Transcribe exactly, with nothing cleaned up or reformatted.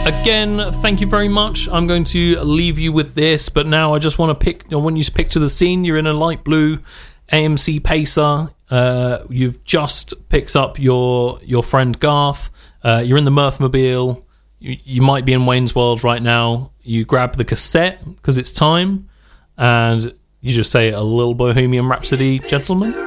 Again, thank you very much. I'm going to leave you with this, but now I just want to pick. I want you to picture the scene. You're in a light blue A M C Pacer. Uh, you've just picked up your your friend Garth. Uh, you're in the Mirthmobile. You, you might be in Wayne's World right now. You grab the cassette because it's time, and you just say a little Bohemian Rhapsody, gentlemen.